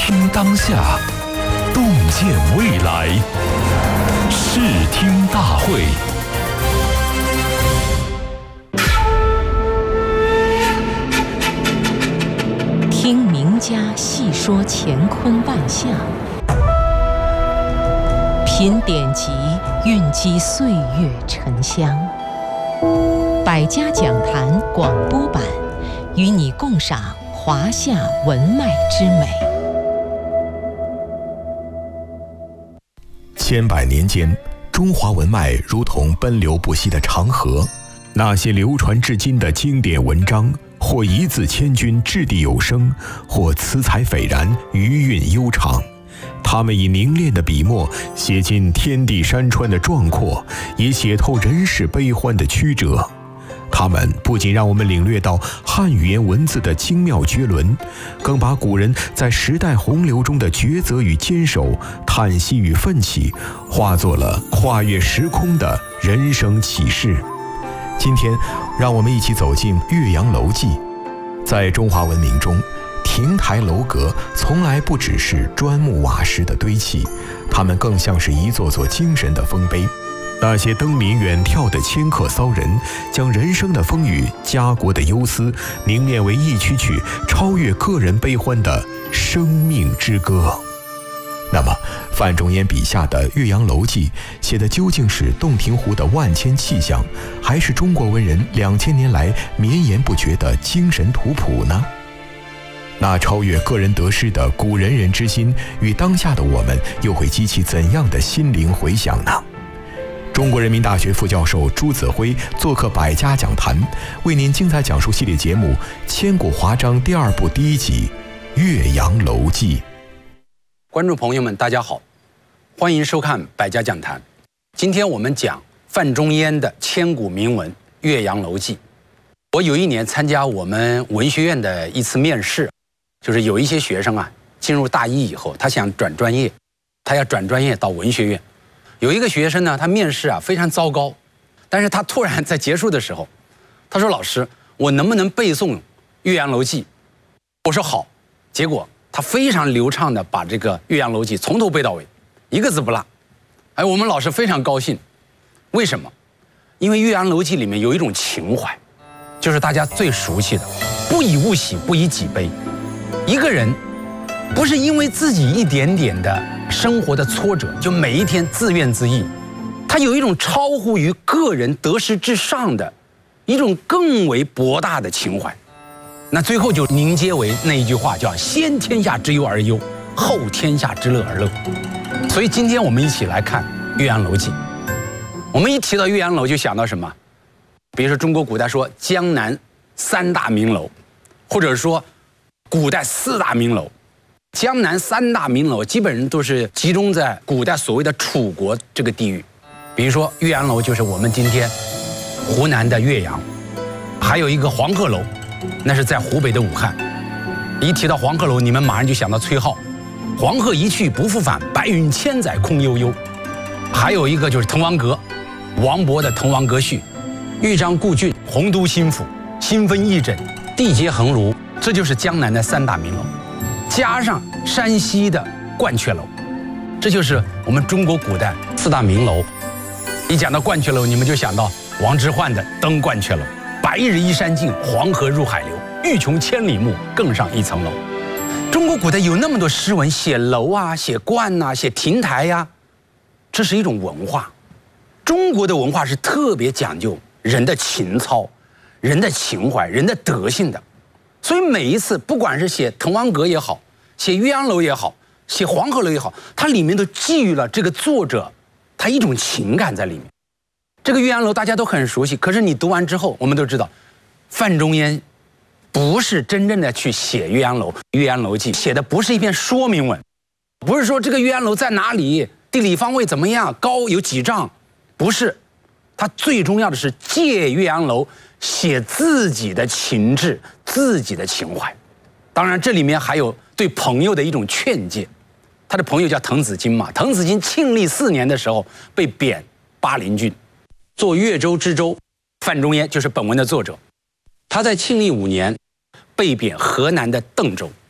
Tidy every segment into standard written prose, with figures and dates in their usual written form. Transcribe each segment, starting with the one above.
听当下，洞见未来。视听大会。 听名家细说乾坤万象，品典籍，蕴积岁月沉香。百家讲坛广播版，与你共赏华夏文脉之美。 千百年间，中华文脉如同奔流不息的长河，那些流传至今的经典文章，或一字千钧，掷地有声，或词采斐然，余韵悠长。他们以凝练的笔墨，写尽天地山川的壮阔，也写透人世悲欢的曲折。他们不仅让我们领略到汉语言文字的精妙绝伦，更把古人在时代洪流中的抉择与坚守、叹息与奋起，化作了跨越时空的人生启示。今天，让我们一起走进《岳阳楼记》。在中华文明中，亭台楼阁从来不只是砖木瓦石的堆砌，它们更像是一座座精神的丰碑。那些登临远眺的迁客骚人，将人生的风雨、家国的忧思凝练为一曲曲超越个人悲欢的生命之歌。那么，范仲淹笔下的《岳阳楼记》写的究竟是洞庭湖的万千气象，还是中国文人2000年来绵延不绝的精神图谱呢？那超越个人得失的古仁人之心，与当下的我们又会激起怎样的心灵回响呢？中国人民大学副教授朱子辉做客百家讲坛，为您精彩讲述系列节目《千古华章》第2部第1集《岳阳楼记》。 观众朋友们，大家好，欢迎收看百家讲坛。今天我们讲范仲淹的千古名文《岳阳楼记》。我有一年参加我们文学院的一次面试，就是有一些学生进入大一以后，他想转专业，他要转专业到文学院。有一个学生呢，他面试非常糟糕，但是他突然在结束的时候，他说：“老师，我能不能背诵《岳阳楼记》？”我说：“好。”结果他非常流畅地把这个《岳阳楼记》从头背到尾，一个字不落。我们老师非常高兴。为什么？因为《岳阳楼记》里面有一种情怀，就是大家最熟悉的“不以物喜，不以己悲”。一个人不是因为自己一点点的生活的挫折，就每一天自怨自艾，他有一种超乎于个人得失之上的一种更为博大的情怀。那最后就凝结为那一句话，叫先天下之忧而忧，后天下之乐而乐。所以今天我们一起来看《岳阳楼记》。我们一提到岳阳楼就想到什么？比如说中国古代说江南3大名楼，或者说古代4大名楼。江南3大名楼基本上都是集中在古代所谓的楚国这个地域。比如说岳阳楼就是我们今天湖南的岳阳，还有一个黄鹤楼，那是在湖北的武汉。一提到黄鹤楼，你们马上就想到崔颢，黄鹤一去不复返，白云千载空悠悠。还有一个就是滕王阁，王勃的《滕王阁序》，豫章故郡，洪都新府，新丰义诊，缔结衡庐，这就是江南的3大名楼。加上山西的鹳雀楼，这就是我们中国古代4大名楼。一讲到鹳雀楼，你们就想到王之涣的《登鹳雀楼》，白日依山尽，黄河入海流，欲穷千里目，更上一层楼。中国古代有那么多诗文写楼写鹳写亭台这是一种文化。中国的文化是特别讲究人的情操、人的情怀、人的德性的。所以每一次不管是写滕王阁也好，写岳阳楼也好，写黄鹤楼也好，它里面都寄予了这个作者他一种情感在里面。这个岳阳楼大家都很熟悉，可是你读完之后，我们都知道范仲淹不是真正的去写岳阳楼，《岳阳楼记》写的不是一篇说明文，不是说这个岳阳楼在哪里，地理方位怎么样，高有几丈，不是。他最重要的是借岳阳楼写自己的情志、自己的情怀。当然这里面还有对朋友的一种劝诫。他的朋友叫滕子京嘛，滕子京庆历4年的时候被贬巴陵郡，做越州知州。范仲淹就是本文的作者。他在庆历5年被贬河南的邓州。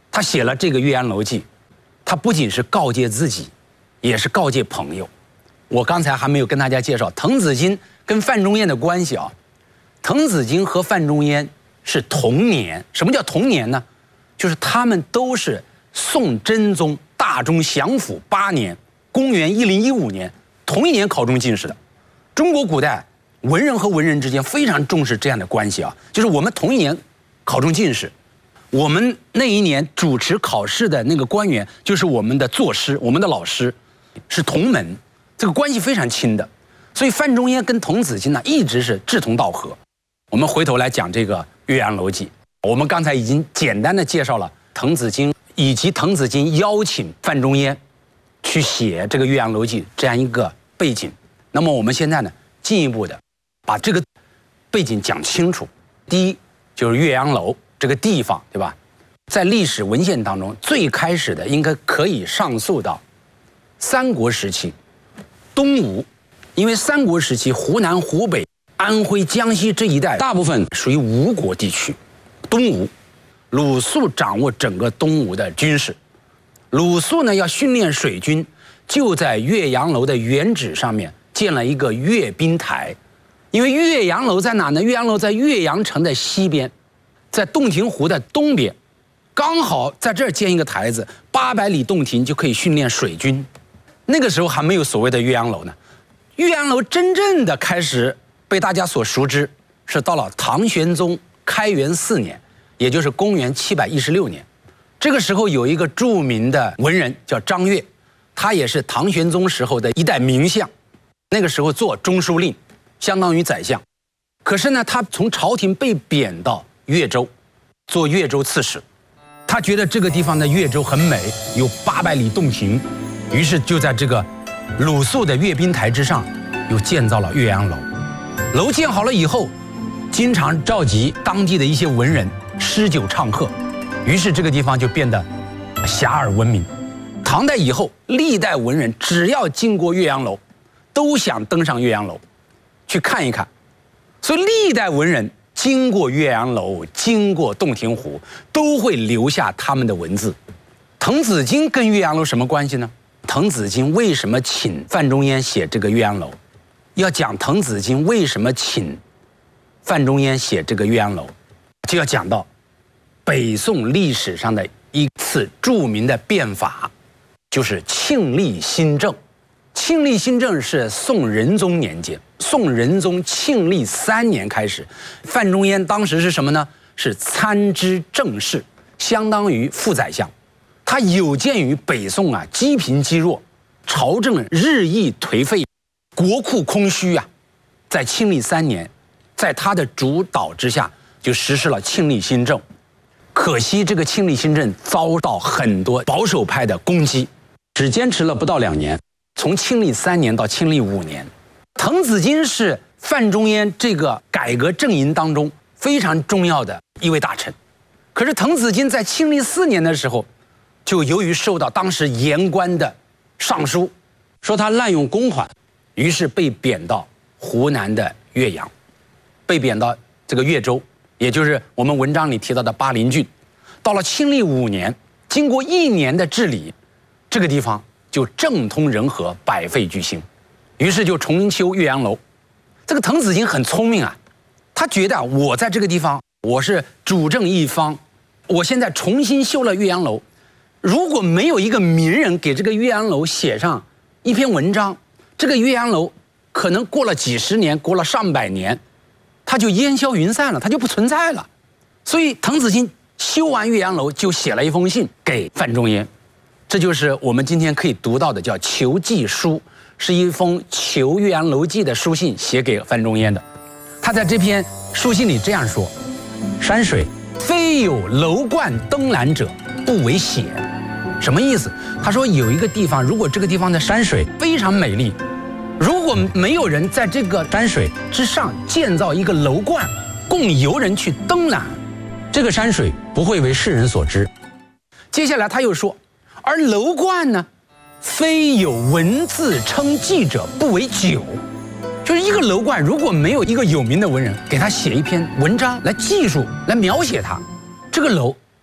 他写了这个《岳阳楼记》，他不仅是告诫自己，也是告诫朋友。我刚才还没有跟大家介绍滕子京跟范仲淹的关系啊。滕子京和范仲淹是同年。什么叫同年呢？就是他们都是宋真宗大中祥符8年，公元1015年，同一年考中进士的。中国古代文人和文人之间非常重视这样的关系啊，就是我们同一年考中进士，我们那一年主持考试的那个官员就是我们的作师，我们的老师，是同门，这个关系非常亲的。所以范仲淹跟滕子京呢一直是志同道合。我们回头来讲这个《岳阳楼记》，我们刚才已经简单的介绍了滕子京以及滕子京邀请范仲淹去写这个《岳阳楼记》这样一个背景。那么我们现在呢进一步的把这个背景讲清楚。第一就是岳阳楼这个地方，对吧？在历史文献当中，最开始的应该可以上溯到三国时期，东吴。因为三国时期湖南、湖北、安徽、江西这一带大部分属于吴国地区，东吴。鲁肃掌握整个东吴的军事，鲁肃呢要训练水军，就在岳阳楼的原址上面建了一个阅兵台。因为岳阳楼在哪呢？岳阳楼在岳阳城的西边，在洞庭湖的东边，刚好在这儿建一个台子，800里洞庭就可以训练水军。那个时候还没有所谓的岳阳楼呢。岳阳楼真正的开始被大家所熟知，是到了唐玄宗开元4年，也就是公元716年。这个时候有一个著名的文人叫张悦，他也是唐玄宗时候的一代名相，那个时候做中书令，相当于宰相。可是呢，他从朝廷被贬到越州，做越州刺史。他觉得这个地方的越州很美，有800里洞庭，于是就在这个鲁肃的阅兵台之上，又建造了岳阳楼。楼建好了以后，经常召集当地的一些文人诗酒唱和，于是这个地方就变得遐迩闻名。唐代以后，历代文人只要经过岳阳楼，都想登上岳阳楼去看一看。所以历代文人经过岳阳楼，经过洞庭湖，都会留下他们的文字。滕子京跟岳阳楼什么关系呢？滕子京为什么请范仲淹写这个岳阳楼？要讲滕子京为什么请范仲淹写这个岳阳楼，就要讲到北宋历史上的一次著名的变法，就是庆历新政。庆历新政是宋仁宗年间，宋仁宗庆历3年开始，范仲淹当时是什么呢？是参知政事，相当于副宰相。他有鉴于北宋啊积贫积弱，朝政日益颓废，国库空虚啊，在庆历3年，在他的主导之下，就实施了庆历新政。可惜这个庆历新政遭到很多保守派的攻击，只坚持了不到2年。从庆历3年到庆历5年，滕子京是范仲淹这个改革阵营当中非常重要的一位大臣。可是滕子京在庆历4年的时候，就由于受到当时言官的上书，说他滥用公款，于是被贬到湖南的岳阳，被贬到这个岳州，也就是我们文章里提到的巴陵郡。到了庆历5年，经过1年的治理，这个地方就政通人和，百废俱兴，于是就重修岳阳楼。这个滕子京很聪明啊，他觉得我在这个地方我是主政一方，我现在重新修了岳阳楼，如果没有一个名人给这个岳阳楼写上一篇文章，这个岳阳楼可能过了几十年，过了上百年，它就烟消云散了，它就不存在了。所以滕子京修完岳阳楼，就写了一封信给范仲淹，这就是我们今天可以读到的叫求记书，是一封求岳阳楼记的书信，写给范仲淹的。他在这篇书信里这样说：山水非有楼观登览者，不为险。什么意思？他说有一个地方，如果这个地方的山水非常美丽，如果没有人在这个山水之上建造一个楼观，供游人去登览，这个山水不会为世人所知。接下来他又说，而楼观呢，非有文字称记者，不为久。就是一个楼观，如果没有一个有名的文人给他写一篇文章来记述、来描写它，这个楼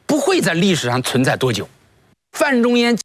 不会在历史上存在多久。范仲淹